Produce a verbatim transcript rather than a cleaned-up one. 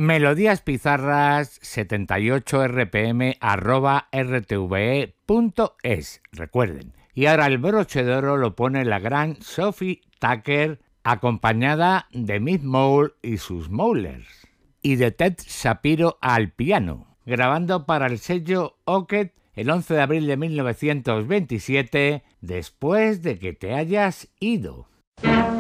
Melodías Pizarras setenta y ocho R P M arroba r t v e punto es. Recuerden. Y ahora el broche de oro lo pone la gran Sophie Tucker, acompañada de Mick Mole y sus Maulers, y de Ted Shapiro al piano, grabando para el sello Ocket el once de abril de mil novecientos veintisiete, Después de que te hayas ido.